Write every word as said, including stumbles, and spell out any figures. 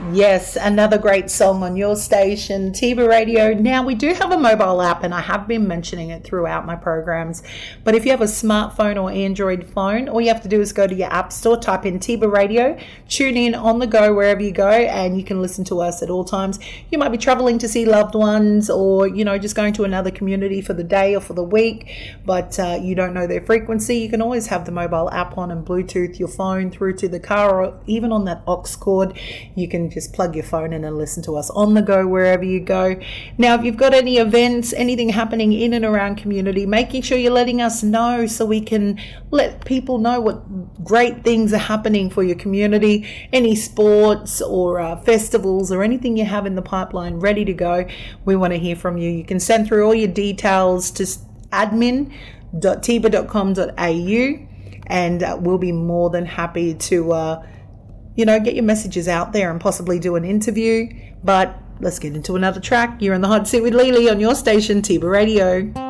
Yes, another great song on your station, Tiba Radio. Now, we do have a mobile app, and I have been mentioning it throughout my programs. But if you have a smartphone or Android phone, all you have to do is go to your app store, type in Tiba Radio, tune in on the go wherever you go, and you can listen to us at all times. You might be traveling to see loved ones, or, you know, just going to another community for the day or for the week, but uh, you don't know their frequency. You can always have the mobile app on and Bluetooth your phone through to the car, or even on that aux cord. You can just plug your phone in and listen to us on the go wherever you go. Now, if you've got any events, anything happening in and around community, making sure you're letting us know so we can let people know what great things are happening for your community, any sports or uh, festivals or anything you have in the pipeline ready to go. We want to hear from you. You can send through all your details to admin dot tiba dot com dot a u, and uh, we'll be more than happy to uh, you know, get your messages out there and possibly do an interview. But let's get into another track. You're in the hot seat with Lily on your station, Tiba Radio.